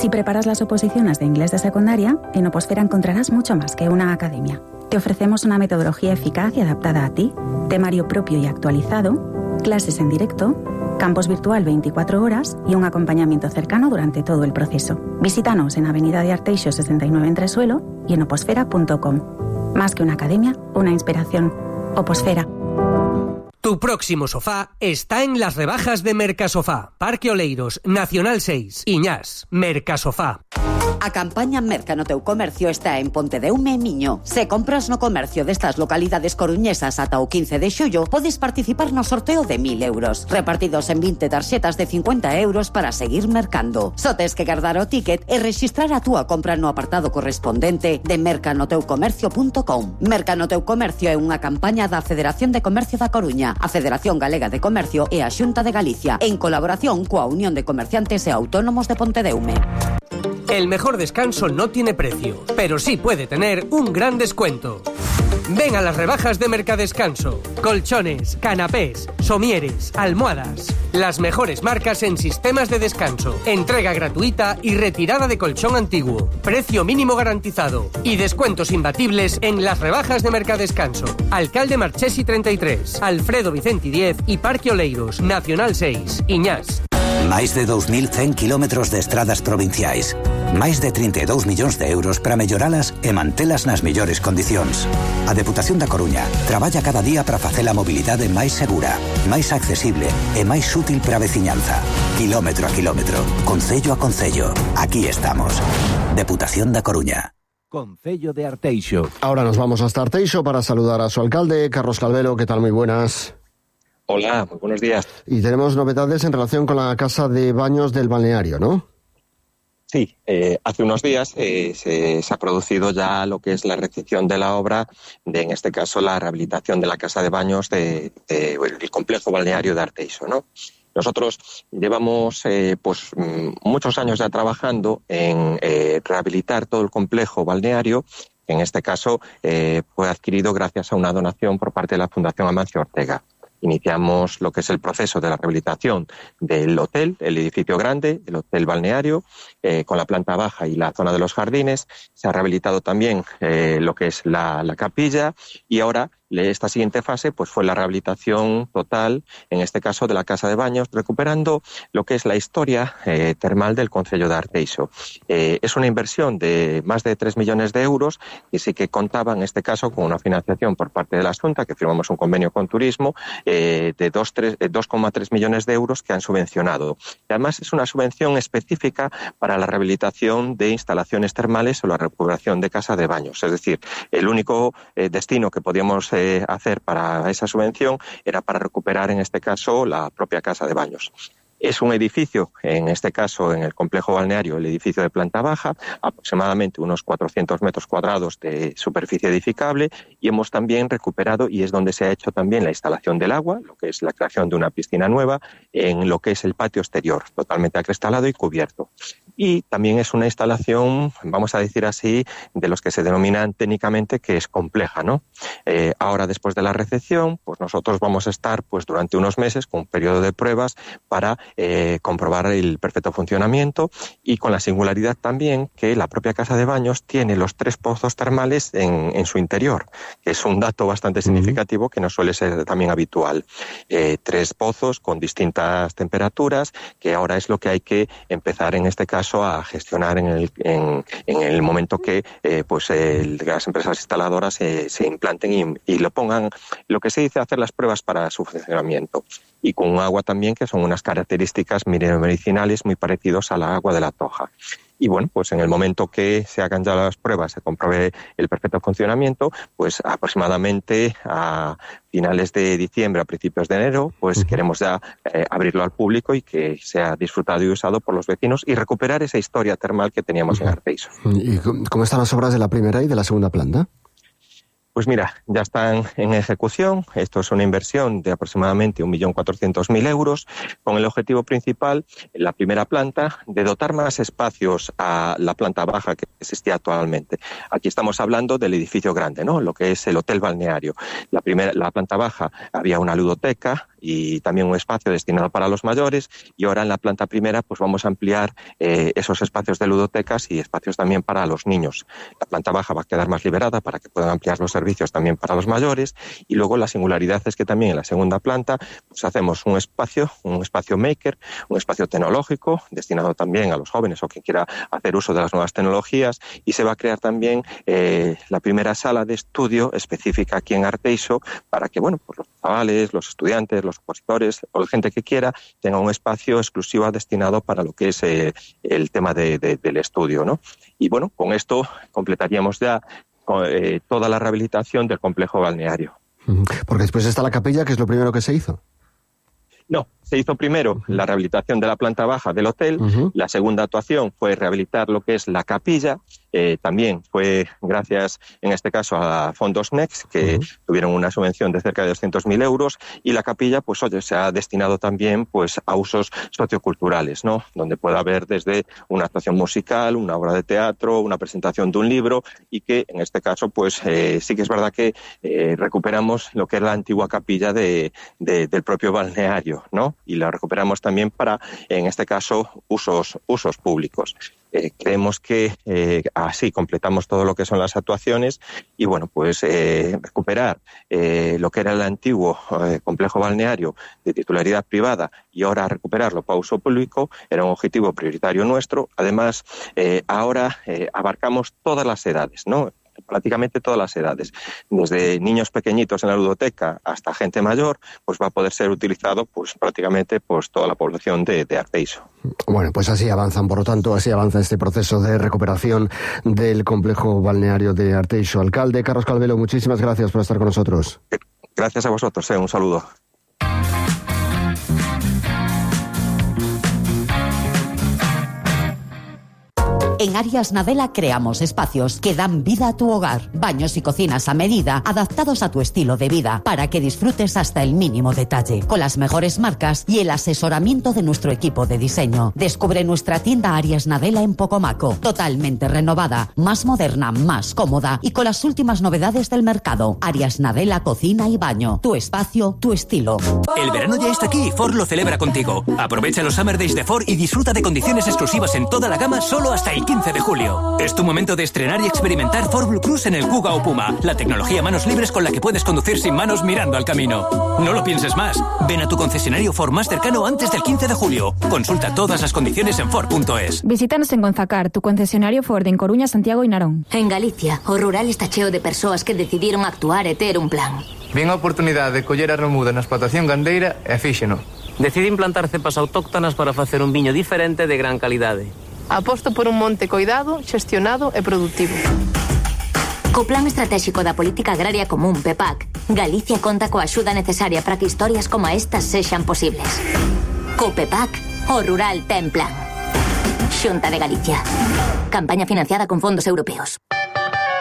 Si preparas las oposiciones de inglés de secundaria, en Oposfera encontrarás mucho más que una academia. Te ofrecemos una metodología eficaz y adaptada a ti, temario propio y actualizado, clases en directo, campus virtual 24 horas y un acompañamiento cercano durante todo el proceso. Visítanos en Avenida de Arteixo 69 en Tresuelo y en oposfera.com. Más que una academia, una inspiración. Oposfera. Tu próximo sofá está en las rebajas de Mercasofá. Parque Oleiros, Nacional 6, Iñás, Mercasofá. A campaña Merca no teu comercio está en Pontedeume e Miño. Se compras no comercio destas localidades coruñesas ata o 15 de xullo, podes participar no sorteo de 1.000 euros, repartidos en 20 tarxetas de 50 euros para seguir mercando. Só tes que guardar o ticket e rexistrar a túa compra no apartado correspondente de mercanoteucomercio.com. Merca no teu comercio é unha campaña da Federación de Comercio da Coruña, a Federación Galega de Comercio e a Xunta de Galicia, en colaboración coa Unión de Comerciantes e Autónomos de Pontedeume. El mejor descanso no tiene precio, pero sí puede tener un gran descuento. Ven a las rebajas de Mercadescanso. Colchones, canapés, somieres, almohadas. Las mejores marcas en sistemas de descanso. Entrega gratuita y retirada de colchón antiguo. Precio mínimo garantizado. Y descuentos imbatibles en las rebajas de Mercadescanso. Alcalde Marchesi 33, Alfredo Vicenti 10 y Parque Oleiros, Nacional 6, Iñás. Máis de 2.100 kilómetros de estradas provinciais. Máis de 32 millóns de euros para melloralas e mantelas nas mellores condicións. A Deputación da Coruña traballa cada día para facer a mobilidade máis segura, máis accesible e máis útil para a veciñanza. Kilómetro a kilómetro, concello a concello. Aquí estamos. Deputación da Coruña. Concello de Arteixo. Ahora nos vamos hasta Arteixo para saludar a su alcalde, Carlos Calvelo. ¿Qué tal? Muy buenas. Hola, muy buenos días. Y tenemos novedades en relación con la casa de baños del balneario, ¿no? Sí, hace unos días se ha producido ya lo que es la recepción de la obra, en este caso la rehabilitación de la casa de baños del complejo balneario de Arteixo, ¿no? Nosotros llevamos muchos años ya trabajando en rehabilitar todo el complejo balneario. En este caso fue adquirido gracias a una donación por parte de la Fundación Amancio Ortega. Iniciamos lo que es el proceso de la rehabilitación del hotel, el edificio grande, el hotel balneario, con la planta baja y la zona de los jardines. Se ha rehabilitado también lo que es la capilla y ahora esta siguiente fase pues fue la rehabilitación total, en este caso de la casa de baños, recuperando lo que es la historia termal del concello de Arteixo. Es una inversión de más de 3 millones de euros y sí que contaba en este caso con una financiación por parte de la Xunta, que firmamos un convenio con Turismo de 2,3 millones de euros que han subvencionado. Y además es una subvención específica para la rehabilitación de instalaciones termales o la recuperación de casa de baños. Es decir, el único destino que podíamos hacer para esa subvención era para recuperar en este caso la propia casa de baños. Es un edificio, en este caso en el complejo balneario, el edificio de planta baja, aproximadamente unos 400 metros cuadrados de superficie edificable, y hemos también recuperado, y es donde se ha hecho también la instalación del agua, lo que es la creación de una piscina nueva, en lo que es el patio exterior, totalmente acristalado y cubierto. Y también es una instalación, vamos a decir así, de los que se denominan técnicamente que es compleja, ¿no? Ahora, después de la recepción, pues nosotros vamos a estar pues durante unos meses con un periodo de pruebas para comprobar el perfecto funcionamiento, y con la singularidad también que la propia casa de baños tiene los 3 pozos termales en su interior, que es un dato bastante significativo que no suele ser también habitual. 3 pozos con distintas temperaturas, que ahora es lo que hay que empezar en este caso a gestionar en el momento que las empresas instaladoras se implanten y lo pongan, lo que se dice, hacer las pruebas para su funcionamiento. Y con agua también, que son unas características medicinales muy parecidos a la agua de la Toja. Y bueno, pues en el momento que se hagan ya las pruebas, se compruebe el perfecto funcionamiento, pues aproximadamente a finales de diciembre, a principios de enero, pues queremos ya abrirlo al público y que sea disfrutado y usado por los vecinos y recuperar esa historia termal que teníamos en Arteixo. ¿Y cómo están las obras de la primera y de la segunda planta? Pues mira, ya están en ejecución. Esto es una inversión de aproximadamente 1.400.000 euros, con el objetivo principal, en la primera planta, de dotar más espacios a la planta baja que existía actualmente. Aquí estamos hablando del edificio grande, ¿no? Lo que es el hotel balneario. La planta baja había una ludoteca y también un espacio destinado para los mayores, y ahora en la planta primera pues vamos a ampliar esos espacios de ludotecas y espacios también para los niños. La planta baja va a quedar más liberada para que puedan ampliar los servicios también para los mayores, y luego la singularidad es que también en la segunda planta pues hacemos un espacio maker, un espacio tecnológico destinado también a los jóvenes o quien quiera hacer uso de las nuevas tecnologías, y se va a crear también la primera sala de estudio específica aquí en Arteixo para que, bueno, pues los chavales, los estudiantes, los opositores o la gente que quiera tenga un espacio exclusivo destinado para lo que es el tema del estudio, ¿no? Y bueno, con esto completaríamos ya toda la rehabilitación del complejo balneario. Porque después está la capilla, que es lo primero que se hizo. No, se hizo primero la rehabilitación de la planta baja del hotel. La segunda actuación fue rehabilitar lo que es la capilla. También fue gracias, en este caso, a fondos Next, que tuvieron una subvención de cerca de 200.000 euros, y la capilla, pues oye, se ha destinado también pues a usos socioculturales, ¿no? Donde pueda haber desde una actuación musical, una obra de teatro, una presentación de un libro, y que en este caso, pues sí que es verdad que recuperamos lo que es la antigua capilla del propio balneario, ¿no? Y la recuperamos también para, en este caso, usos públicos. Creemos que así completamos todo lo que son las actuaciones, y bueno, pues recuperar lo que era el antiguo complejo balneario de titularidad privada y ahora recuperarlo para uso público era un objetivo prioritario nuestro. Además, ahora abarcamos todas las edades, ¿no? Prácticamente todas las edades, desde niños pequeñitos en la ludoteca hasta gente mayor, pues va a poder ser utilizado pues prácticamente pues toda la población de Arteixo. Bueno, pues así avanzan, por lo tanto, así avanza este proceso de recuperación del complejo balneario de Arteixo. Alcalde Carlos Calvelo, muchísimas gracias por estar con nosotros. Gracias a vosotros, un saludo. En Arias Nadella creamos espacios que dan vida a tu hogar. Baños y cocinas a medida, adaptados a tu estilo de vida, para que disfrutes hasta el mínimo detalle. Con las mejores marcas y el asesoramiento de nuestro equipo de diseño. Descubre nuestra tienda Arias Nadella en Pocomaco. Totalmente renovada, más moderna, más cómoda y con las últimas novedades del mercado. Arias Nadella Cocina y Baño. Tu espacio, tu estilo. El verano ya está aquí y Ford lo celebra contigo. Aprovecha los Summer Days de Ford y disfruta de condiciones exclusivas en toda la gama solo hasta el 15 de julio. Es tu momento de estrenar y experimentar Ford Blue Cruise en el Kuga o Puma, la tecnología a manos libres con la que puedes conducir sin manos mirando al camino. No lo pienses más. Ven a tu concesionario Ford más cercano antes del 15 de julio. Consulta todas las condiciones en Ford.es. Visítanos en Gonzacar, tu concesionario Ford en Coruña, Santiago y Narón. En Galicia, o rural está cheo de persoas que decidiron actuar e ter un plan. Vin a oportunidade de coller a remuda na explotación gandeira e fíxeno. Decidi implantar cepas autóctonas para facer un viño diferente de gran calidade. Aposto por un monte coidado, xestionado e productivo. Co Plan Estratégico da Política Agraria Común, PEPAC, Galicia conta coa axuda necesaria para que historias como estas sexan posibles. Co PEPAC, o rural ten plan. Xunta de Galicia. Campaña financiada con fondos europeos.